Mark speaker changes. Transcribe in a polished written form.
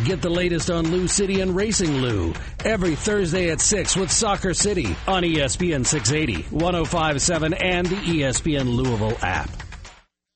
Speaker 1: Get the latest on Lou City and Racing Lou every Thursday at 6 with Soccer City on ESPN 680, 105.7, and the ESPN Louisville app.